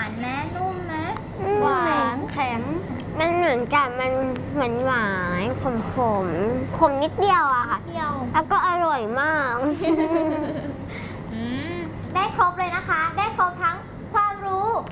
านไหมนุ่มไหมหวานแข็งมันเหมือนกับมันหวานขมนิดเดียวอะค่ะเดียวแล้วก็อร่อยมากได้ครบเลยนะคะ